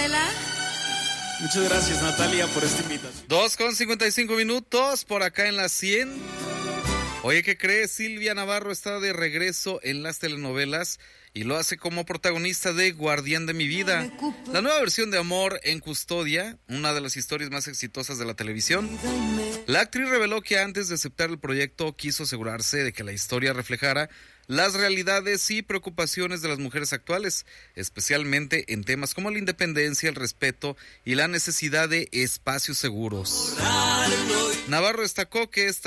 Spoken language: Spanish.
telenovela? Muchas gracias, Natalia, por esta invitación. 2:55 por acá en las 100. Oye, ¿qué crees? Silvia Navarro está de regreso en las telenovelas y lo hace como protagonista de Guardián de mi vida, la nueva versión de Amor en Custodia, una de las historias más exitosas de la televisión. La actriz reveló que antes de aceptar el proyecto quiso asegurarse de que la historia reflejara las realidades y preocupaciones de las mujeres actuales, especialmente en temas como la independencia, el respeto y la necesidad de espacios seguros. Navarro destacó que esta